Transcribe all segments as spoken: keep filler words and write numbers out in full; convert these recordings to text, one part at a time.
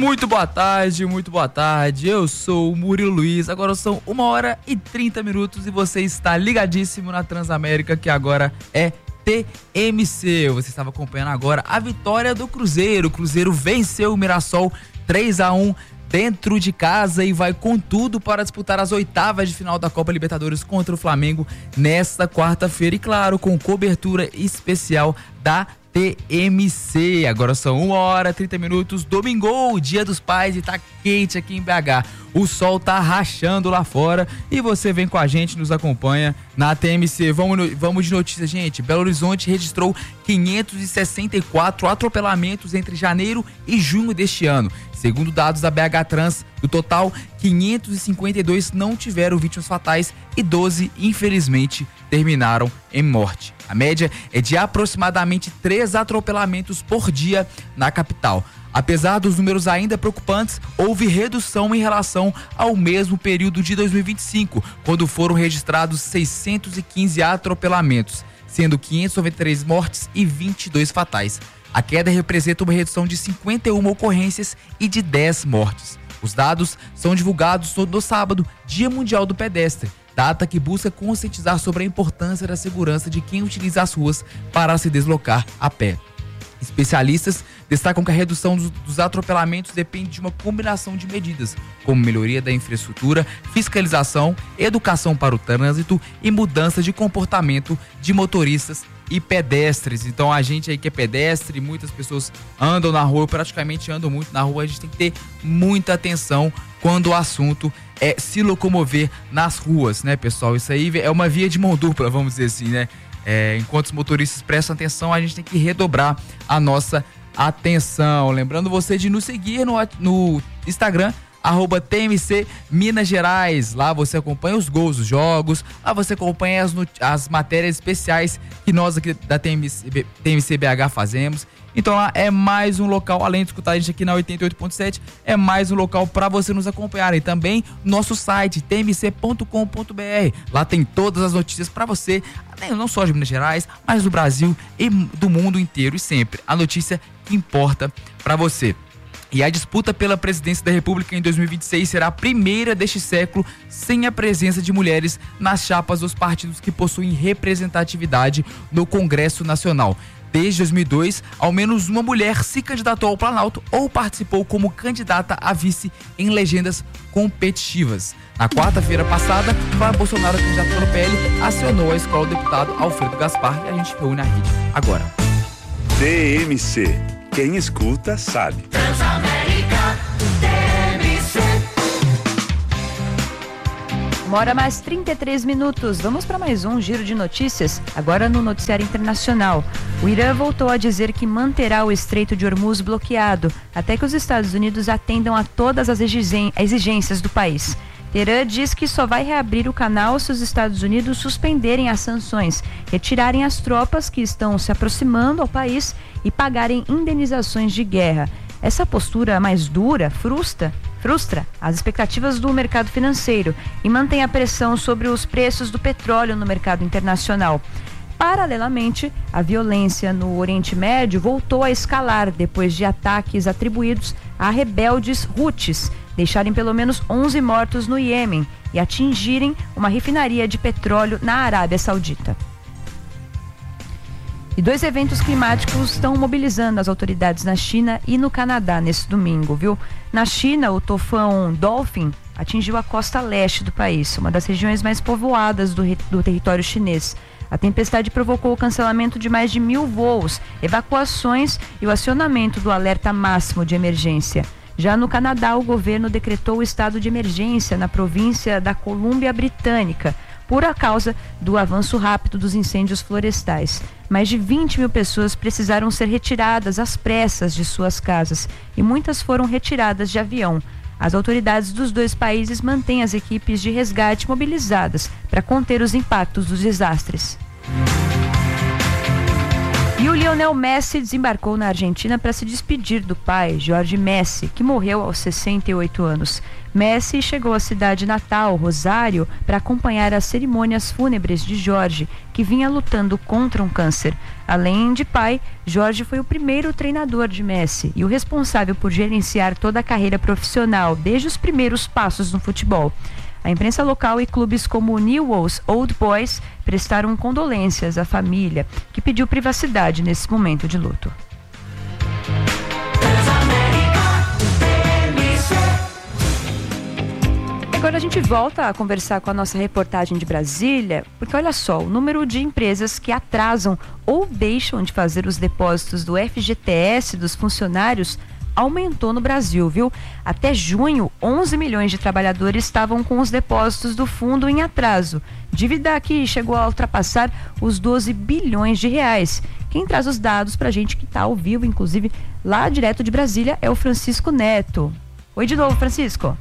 Muito boa tarde, muito boa tarde. Eu sou o Murilo Luiz. Agora são uma hora e trinta minutos e você está ligadíssimo na Transamérica, que agora é T M C. Você estava acompanhando agora a vitória do Cruzeiro. O Cruzeiro venceu o Mirassol três a um dentro de casa e vai com tudo para disputar as oitavas de final da Copa Libertadores contra o Flamengo nesta quarta-feira. E claro, com cobertura especial da T M C. Agora são uma hora e trinta minutos, domingo, dia dos pais, e tá quente aqui em B H. O sol tá rachando lá fora e você vem com a gente, nos acompanha na T M C. Vamos, no, vamos de notícia, gente. Belo Horizonte registrou quinhentos e sessenta e quatro atropelamentos entre janeiro e junho deste ano. Segundo dados da B H Trans, do total, quinhentos e cinquenta e dois não tiveram vítimas fatais e doze, infelizmente, terminaram em morte. A média é de aproximadamente três atropelamentos por dia na capital. Apesar dos números ainda preocupantes, houve redução em relação ao mesmo período de dois mil e vinte e cinco, quando foram registrados seiscentos e quinze atropelamentos, sendo quinhentas e noventa e três mortes e vinte e dois fatais. A queda representa uma redução de cinquenta e uma ocorrências e de dez mortes. Os dados são divulgados no sábado, Dia Mundial do Pedestre, data que busca conscientizar sobre a importância da segurança de quem utiliza as ruas para se deslocar a pé. Especialistas destacam que a redução dos, dos atropelamentos depende de uma combinação de medidas, como melhoria da infraestrutura, fiscalização, educação para o trânsito e mudança de comportamento de motoristas e pedestres. Então a gente aí que é pedestre, muitas pessoas andam na rua, eu praticamente ando muito na rua, a gente tem que ter muita atenção quando o assunto é se locomover nas ruas, né, pessoal? Isso aí é uma via de mão dupla, vamos dizer assim, né? É, enquanto os motoristas prestam atenção, a gente tem que redobrar a nossa atenção. Lembrando você de nos seguir no, no Instagram, arroba T M C Minas Gerais. Lá você acompanha os gols dos jogos, lá você acompanha as, as matérias especiais que nós aqui da T M C, T M C B H fazemos. Então lá é mais um local, além de escutar a gente aqui na oitenta e oito ponto sete, é mais um local para você nos acompanhar. E também nosso site, t m c ponto com ponto b r. Lá tem todas as notícias para você, não só de Minas Gerais, mas do Brasil e do mundo inteiro. E sempre a notícia que importa para você. E a disputa pela presidência da República em dois mil e vinte e seis será a primeira deste século sem a presença de mulheres nas chapas dos partidos que possuem representatividade no Congresso Nacional. Desde dois mil e dois, ao menos uma mulher se candidatou ao Planalto ou participou como candidata a vice em legendas competitivas. Na quarta-feira passada, Flávio Bolsonaro, candidato pelo P L, acionou a escola do deputado Alfredo Gaspar e a gente reúne a rede agora. T M C. Quem escuta sabe. Transamérica, T M C. Uma hora mais trinta e três minutos. Vamos para mais um giro de notícias, agora no noticiário internacional. O Irã voltou a dizer que manterá o Estreito de Hormuz bloqueado até que os Estados Unidos atendam a todas as exigências do país. Teherã diz que só vai reabrir o canal se os Estados Unidos suspenderem as sanções, retirarem as tropas que estão se aproximando ao país e pagarem indenizações de guerra. Essa postura mais dura frustra, frustra as expectativas do mercado financeiro e mantém a pressão sobre os preços do petróleo no mercado internacional. Paralelamente, a violência no Oriente Médio voltou a escalar depois de ataques atribuídos a rebeldes Houthis deixarem pelo menos onze mortos no Iêmen e atingirem uma refinaria de petróleo na Arábia Saudita. E dois eventos climáticos estão mobilizando as autoridades na China e no Canadá nesse domingo, viu? Na China, o tufão Dolphin atingiu a costa leste do país, uma das regiões mais povoadas do, do território chinês. A tempestade provocou o cancelamento de mais de mil voos, evacuações e o acionamento do alerta máximo de emergência. Já no Canadá, o governo decretou o estado de emergência na província da Colômbia Britânica, por a causa do avanço rápido dos incêndios florestais. Mais de vinte mil pessoas precisaram ser retiradas às pressas de suas casas e muitas foram retiradas de avião. As autoridades dos dois países mantêm as equipes de resgate mobilizadas para conter os impactos dos desastres. E o Lionel Messi desembarcou na Argentina para se despedir do pai, Jorge Messi, que morreu aos sessenta e oito anos. Messi chegou à cidade natal, Rosário, para acompanhar as cerimônias fúnebres de Jorge, que vinha lutando contra um câncer. Além de pai, Jorge foi o primeiro treinador de Messi e o responsável por gerenciar toda a carreira profissional, desde os primeiros passos no futebol. A imprensa local e clubes como o Newell's Old Boys prestaram condolências à família, que pediu privacidade nesse momento de luto. Agora a gente volta a conversar com a nossa reportagem de Brasília, porque olha só, o número de empresas que atrasam ou deixam de fazer os depósitos do F G T S dos funcionários aumentou no Brasil, viu? Até junho, onze milhões de trabalhadores estavam com os depósitos do fundo em atraso. Dívida que chegou a ultrapassar os doze bilhões de reais. Quem traz os dados pra gente que tá ao vivo, inclusive lá direto de Brasília, é o Francisco Neto. Oi de novo, Francisco.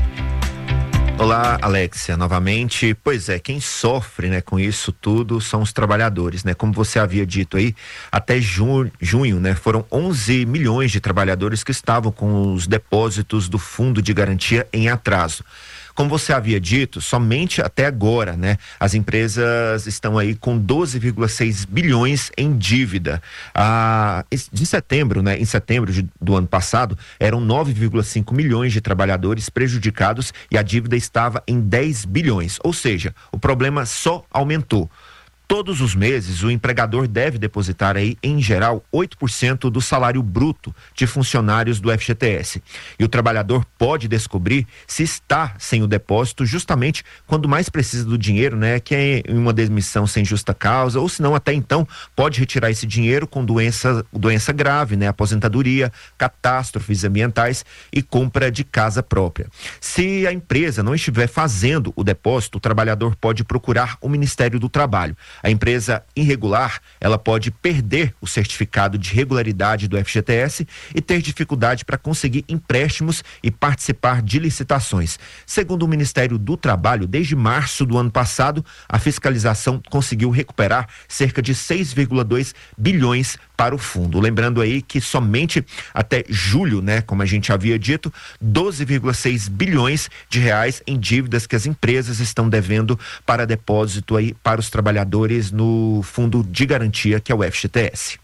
Olá, Alexia, novamente. Pois é, quem sofre, né, com isso tudo são os trabalhadores, né? Como você havia dito aí, até junho, junho, né, foram onze milhões de trabalhadores que estavam com os depósitos do Fundo de Garantia em atraso. Como você havia dito, somente até agora, né, as empresas estão aí com doze vírgula seis bilhões em dívida. Ah, de setembro, né, em setembro de, do ano passado, eram nove vírgula cinco milhões de trabalhadores prejudicados e a dívida estava em dez bilhões. Ou seja, o problema só aumentou. Todos os meses, o empregador deve depositar aí, em geral, oito por cento do salário bruto de funcionários do F G T S. E o trabalhador pode descobrir se está sem o depósito justamente quando mais precisa do dinheiro, né? Que é em uma demissão sem justa causa, ou se não, até então, pode retirar esse dinheiro com doença, doença grave, né? Aposentadoria, catástrofes ambientais e compra de casa própria. Se a empresa não estiver fazendo o depósito, o trabalhador pode procurar o Ministério do Trabalho. A empresa irregular, ela pode perder o certificado de regularidade do F G T S e ter dificuldade para conseguir empréstimos e participar de licitações. Segundo o Ministério do Trabalho, desde março do ano passado, a fiscalização conseguiu recuperar cerca de seis vírgula dois bilhões para o fundo. Lembrando aí que somente até julho, né, como a gente havia dito, doze vírgula seis bilhões de reais em dívidas que as empresas estão devendo para depósito aí para os trabalhadores no Fundo de Garantia, que é o F G T S.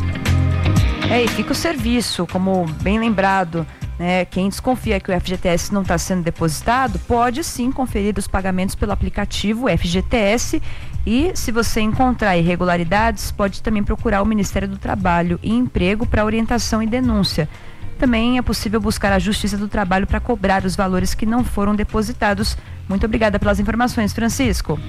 É, e fica o serviço, como bem lembrado, né? Quem desconfia que o F G T S não está sendo depositado, pode sim conferir os pagamentos pelo aplicativo F G T S e, se você encontrar irregularidades, pode também procurar o Ministério do Trabalho e Emprego para orientação e denúncia. Também é possível buscar a Justiça do Trabalho para cobrar os valores que não foram depositados. Muito obrigada pelas informações, Francisco.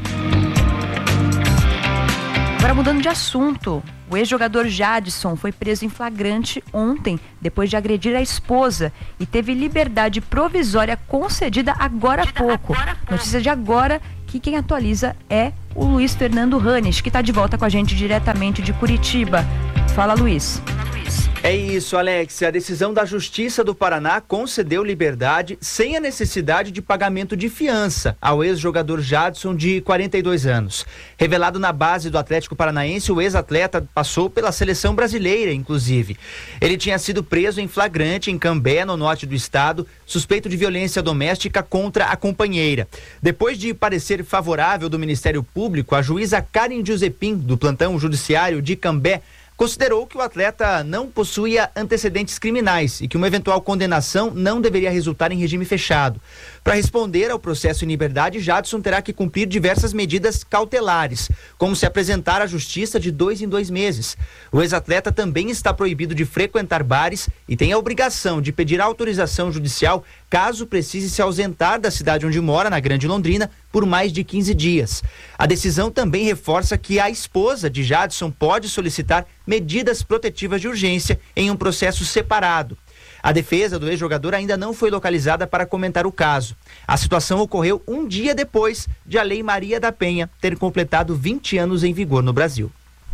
Agora, mudando de assunto, o ex-jogador Jadson foi preso em flagrante ontem, depois de agredir a esposa, e teve liberdade provisória concedida agora há pouco. Notícia de agora, que quem atualiza é o Luiz Fernando Ranes, que está de volta com a gente diretamente de Curitiba. Fala, Luiz. É isso, Alex. A decisão da Justiça do Paraná concedeu liberdade sem a necessidade de pagamento de fiança ao ex-jogador Jadson, de quarenta e dois anos. Revelado na base do Atlético Paranaense, o ex-atleta passou pela seleção brasileira, inclusive. Ele tinha sido preso em flagrante em Cambé, no norte do estado, suspeito de violência doméstica contra a companheira. Depois de parecer favorável do Ministério Público, a juíza Karen Giuseppin, do plantão judiciário de Cambé, considerou que o atleta não possuía antecedentes criminais e que uma eventual condenação não deveria resultar em regime fechado. Para responder ao processo em liberdade, Jadson terá que cumprir diversas medidas cautelares, como se apresentar à justiça de dois em dois meses. O ex-atleta também está proibido de frequentar bares e tem a obrigação de pedir autorização judicial caso precise se ausentar da cidade onde mora, na Grande Londrina, por mais de quinze dias. A decisão também reforça que a esposa de Jadson pode solicitar medidas protetivas de urgência em um processo separado. A defesa do ex-jogador ainda não foi localizada para comentar o caso. A situação ocorreu um dia depois de a Lei Maria da Penha ter completado vinte anos em vigor no Brasil.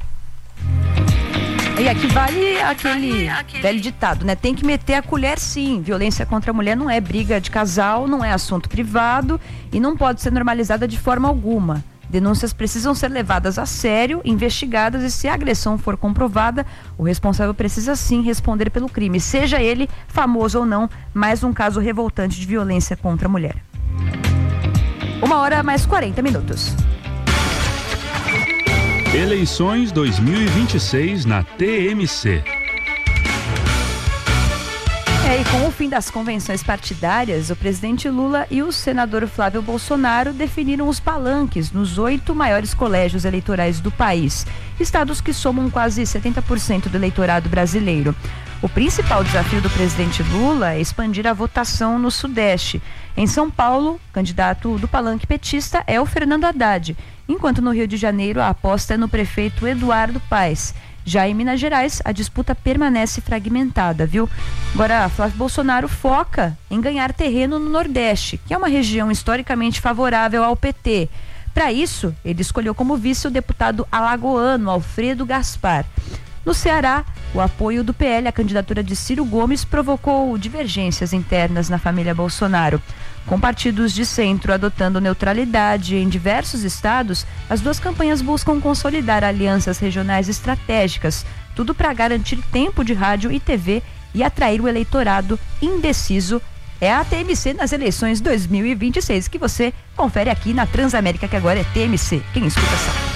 E aqui vale aquele velho ditado, né? Tem que meter a colher, sim. Violência contra a mulher não é briga de casal, não é assunto privado e não pode ser normalizada de forma alguma. Denúncias precisam ser levadas a sério, investigadas e, se a agressão for comprovada, o responsável precisa sim responder pelo crime, seja ele famoso ou não. Mais um caso revoltante de violência contra a mulher. Uma hora mais quarenta minutos. Eleições dois mil e vinte e seis na T M C. É, e com o fim das convenções partidárias, o presidente Lula e o senador Flávio Bolsonaro definiram os palanques nos oito maiores colégios eleitorais do país, estados que somam quase setenta por cento do eleitorado brasileiro. O principal desafio do presidente Lula é expandir a votação no Sudeste. Em São Paulo, o candidato do palanque petista é o Fernando Haddad, enquanto no Rio de Janeiro a aposta é no prefeito Eduardo Paes. Já em Minas Gerais, a disputa permanece fragmentada, viu? Agora, Flávio Bolsonaro foca em ganhar terreno no Nordeste, que é uma região historicamente favorável ao P T. Para isso, ele escolheu como vice o deputado alagoano Alfredo Gaspar. No Ceará, o apoio do P L à candidatura de Ciro Gomes provocou divergências internas na família Bolsonaro. Com partidos de centro adotando neutralidade em diversos estados, as duas campanhas buscam consolidar alianças regionais estratégicas, tudo para garantir tempo de rádio e T V e atrair o eleitorado indeciso. É a T M C nas eleições dois mil e vinte e seis, que você confere aqui na Transamérica, que agora é T M C. Quem escuta sabe.